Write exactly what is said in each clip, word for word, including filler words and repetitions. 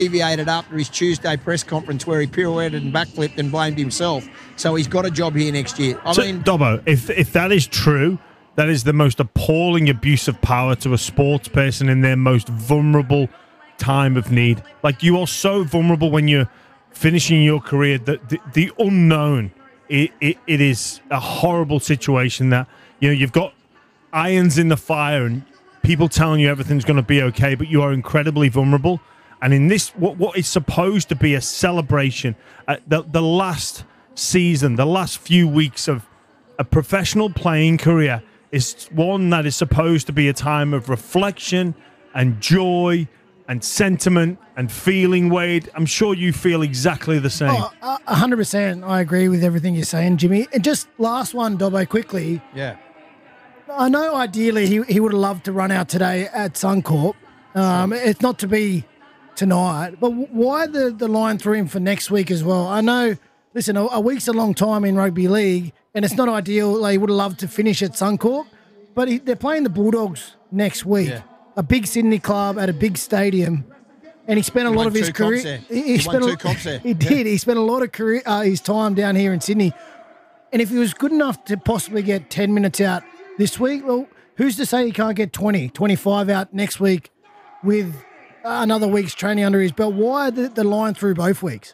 alleviated after his Tuesday press conference where he pirouetted and backflipped and blamed himself. So he's got a job here next year. I so, mean, Dobbo, if if that is true, that is the most appalling abuse of power to a sports person in their most vulnerable time of need. Like, you are so vulnerable when you're finishing your career. That the, the unknown, it, it it is a horrible situation that, you know, you've got irons in the fire and people telling you everything's going to be okay, but you are incredibly vulnerable. And in this, what what is supposed to be a celebration, uh, the the last season, the last few weeks of a professional playing career is one that is supposed to be a time of reflection and joy and sentiment and feeling. Wade, I'm sure you feel exactly the same. Oh, uh, one hundred percent. I agree with everything you're saying, Jimmy. And just last one, Dobbo, quickly. yeah. I know ideally he, he would have loved to run out today at Suncorp. Um, it's not to be tonight, but why the, the line through him for next week as well? I know, listen, a, a week's a long time in rugby league, and it's not ideal. Like, he would have loved to finish at Suncorp, but he, they're playing the Bulldogs next week, Yeah. a big Sydney club at a big stadium, and he spent a He lot won of his two comps career. there. He, He spent won a- two comps there. He did. He spent a lot of career uh, his time down here in Sydney, and if he was good enough to possibly get ten minutes out this week, well, who's to say he can't get twenty, twenty-five out next week with another week's training under his belt? Why the, the line through both weeks?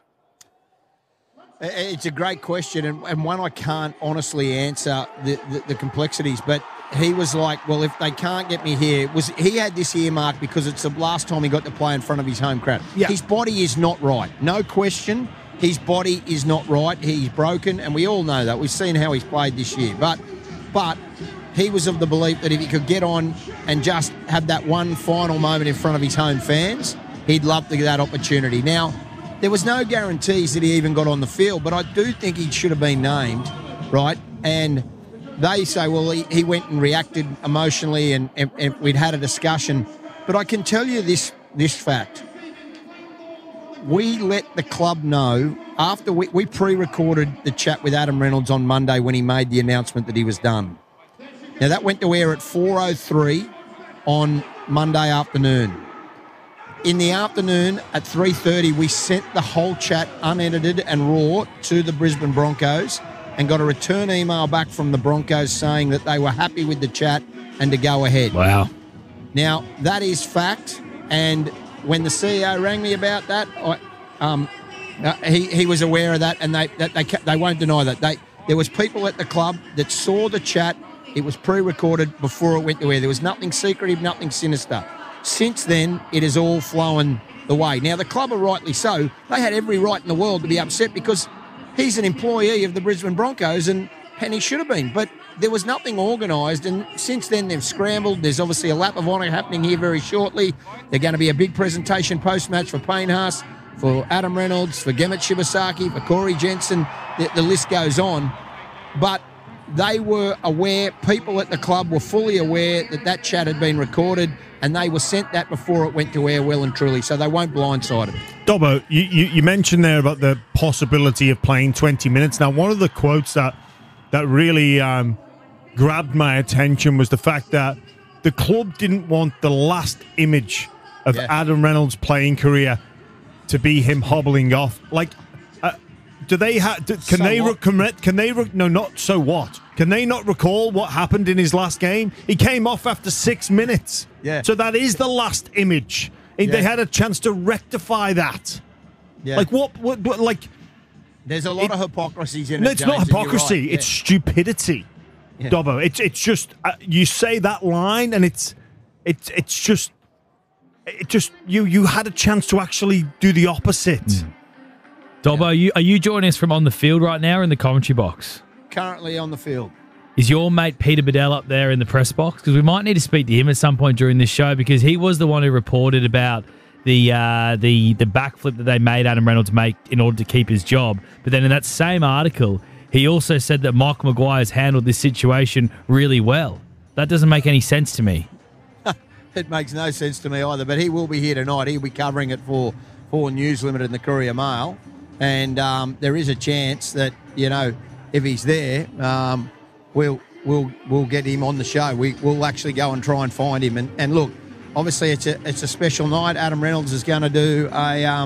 It's a great question, and, and one I can't honestly answer the, the, the complexities. But he was like, well, if they can't get me here, it was he had this earmark because it's the last time he got to play in front of his home crowd. Yeah. His body is not right. No question. His body is not right. He's broken, and we all know that. We've seen how he's played this year. But, but he was of the belief that if he could get on and just have that one final moment in front of his home fans, he'd love to get that opportunity. Now, there was no guarantees that he even got on the field, but I do think he should have been named, right? And they say, well, he, he went and reacted emotionally and, and, and we'd had a discussion. But I can tell you this this fact. We let the club know after we, we pre-recorded the chat with Adam Reynolds on Monday when he made the announcement that he was done. Now, that went to air at four oh three on Monday afternoon. In the afternoon at three thirty, we sent the whole chat unedited and raw to the Brisbane Broncos and got a return email back from the Broncos saying that they were happy with the chat and to go ahead. Wow. Now, that is fact, and when the C E O rang me about that, I, um, uh, he, he was aware of that, and they that they they won't deny that. They There was people at the club that saw the chat. It was pre-recorded before it went to air. There was nothing secretive, nothing sinister. Since then, it has all flown the way. Now, the club are rightly so. They had every right in the world to be upset because he's an employee of the Brisbane Broncos and, and he should have been. But there was nothing organised, and since then they've scrambled. There's obviously a lap of honour happening here very shortly. They're going to be a big presentation post-match for Payne Haas, for Adam Reynolds, for Gemmet Shibasaki, for Corey Jensen. The, the list goes on. But they were aware, people at the club were fully aware that that chat had been recorded, and they were sent that before it went to air well and truly, so they won't blindside it. Dobbo, you, you, you mentioned there about the possibility of playing twenty minutes. Now, one of the quotes that that really um, grabbed my attention was the fact that the club didn't want the last image of Yeah. Adam Reynolds' playing career to be him hobbling off. Like, uh, do they have? Can So they? Re- what? can, re- can they? Re- no, not so what. Can they not recall what happened in his last game? He came off after six minutes. Yeah. So that is the last image. They Yeah. had a chance to rectify that. Yeah. Like what? What? what like There's a lot it- of hypocrisies in no, it, it's not James, and you're hypocrisy. right. It's Yeah. stupidity, Yeah. Dobbo. It's it's just uh, you say that line and it's it's it's just it just you you had a chance to actually do the opposite. Mm. Dobbo, are you, are you joining us from on the field right now or in the commentary box? Currently on the field. Is your mate Peter Bedell up there in the press box? Because we might need to speak to him at some point during this show, because he was the one who reported about the uh, the the backflip that they made Adam Reynolds make in order to keep his job. But then in that same article, he also said that Michael Maguire has handled this situation really well. That doesn't make any sense to me. It makes no sense to me either, but he will be here tonight. He'll be covering it for, for News Limited and the Courier Mail. And um, there is a chance that, you know, if he's there, um, we'll we'll we'll get him on the show. We, we'll actually go and try and find him. And, and look, obviously it's a it's a special night. Adam Reynolds is going to do a um,